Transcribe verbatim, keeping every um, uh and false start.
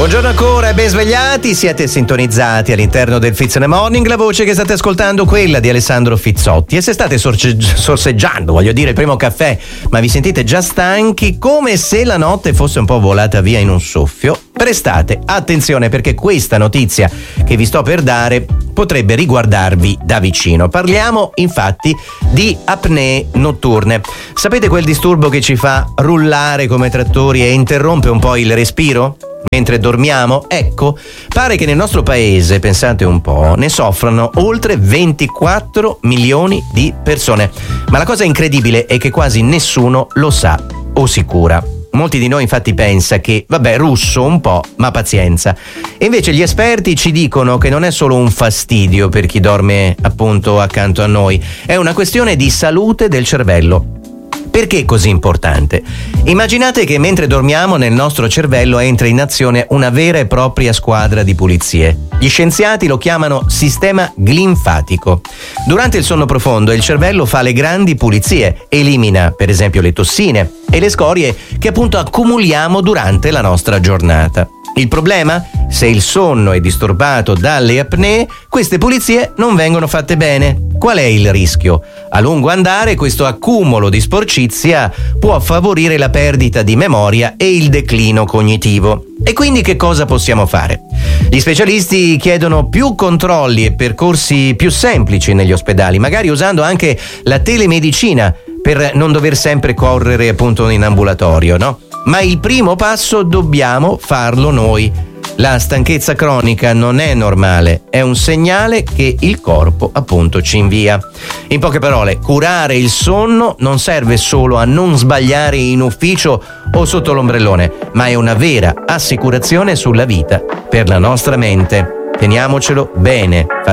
Buongiorno ancora e ben svegliati, siete sintonizzati all'interno del Fizz in the Morning. La voce che state ascoltando è quella di Alessandro Fizzotti, e se state sorce- sorseggiando, voglio dire, il primo caffè, ma vi sentite già stanchi, come se la notte fosse un po' volata via in un soffio, prestate attenzione, perché questa notizia che vi sto per dare potrebbe riguardarvi da vicino. Parliamo infatti di apnee notturne. Sapete quel disturbo che ci fa rullare come trattori e interrompe un po' il respiro mentre dormiamo? Ecco, pare che nel nostro paese, pensate un po', ne soffrano oltre ventiquattro milioni di persone. Ma la cosa incredibile è che quasi nessuno lo sa o si cura. Molti di noi infatti pensa che, vabbè, russo un po', ma pazienza. E invece gli esperti ci dicono che non è solo un fastidio per chi dorme appunto accanto a noi, è una questione di salute del cervello. Perché è così importante? Immaginate che mentre dormiamo nel nostro cervello entra in azione una vera e propria squadra di pulizie. Gli scienziati lo chiamano sistema glinfatico. Durante il sonno profondo il cervello fa le grandi pulizie, elimina per esempio le tossine e le scorie che appunto accumuliamo durante la nostra giornata. Il problema? Se il sonno è disturbato dalle apnee, queste pulizie non vengono fatte bene. Qual è il rischio? A lungo andare questo accumulo di sporcizia può favorire la perdita di memoria e il declino cognitivo. E quindi che cosa possiamo fare? Gli specialisti chiedono più controlli e percorsi più semplici negli ospedali, magari usando anche la telemedicina per non dover sempre correre appunto in ambulatorio, no? Ma il primo passo dobbiamo farlo noi. La stanchezza cronica non è normale, è un segnale che il corpo appunto ci invia. In poche parole, curare il sonno non serve solo a non sbagliare in ufficio o sotto l'ombrellone, ma è una vera assicurazione sulla vita per la nostra mente. Teniamocelo bene, fate